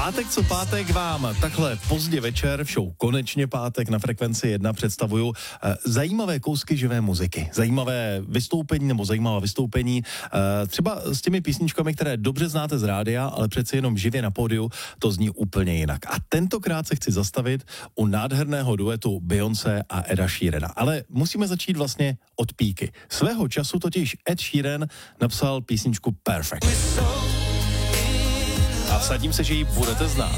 Pátek co pátek vám takhle pozdě večer v show Konečně pátek na Frekvenci 1 představuju zajímavé kousky živé muziky, zajímavé vystoupení nebo zajímavá vystoupení, třeba s těmi písničkami, které dobře znáte z rádia, ale přeci jenom živě na pódiu to zní úplně jinak. A tentokrát se chci zastavit u nádherného duetu Beyoncé a Eda Sheerana. Ale musíme začít vlastně od píky. Svého času totiž Ed Sheeran napsal písničku Perfect. A vsadím se, že ji budete znát.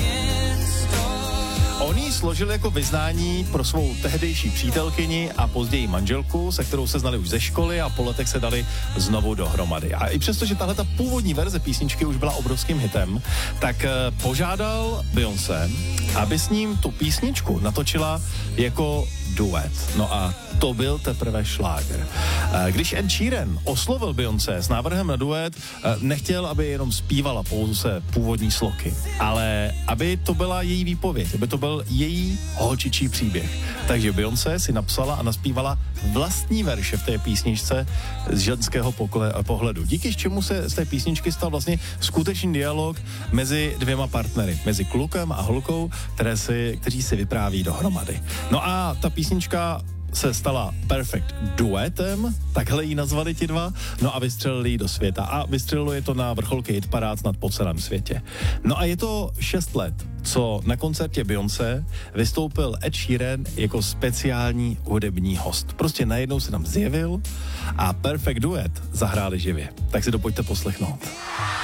On ji složil jako vyznání pro svou tehdejší přítelkyni a později manželku, se kterou se znali už ze školy a po letech se dali znovu dohromady. A i přesto, že tahle ta původní verze písničky už byla obrovským hitem, tak požádal Beyoncé, aby s ním tu písničku natočila jako duet. No a to byl teprve šláger. Když Ed Sheeran oslovil Beyoncé s návrhem na duet, nechtěl, aby jenom zpívala pouze původní sloky, ale aby to byla její výpověď, aby to byl její holčičí příběh. Takže Beyoncé si napsala a naspívala vlastní verše v té písničce z ženského pohledu. Díky čemu se z té písničky stal vlastně skutečný dialog mezi dvěma partnery, mezi klukem a holkou, kteří si vypráví dohromady. No a ta písnička se stala perfect duetem, takhle ji nazvali ti dva, no a vystřelili ji do světa. A vystřelilo je to na vrcholky hitparád snad po celém světě. No a je to 6 let, co na koncertě Beyoncé vystoupil Ed Sheeran jako speciální hudební host. Prostě najednou se tam zjevil a perfect duet zahráli živě. Tak si to pojďte poslechnout.